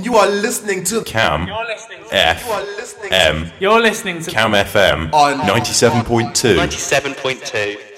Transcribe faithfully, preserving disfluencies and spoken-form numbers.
You are listening to Cam You're listening to F You are listening M. You're listening to Cam F M on ninety-seven point two. ninety-seven point two.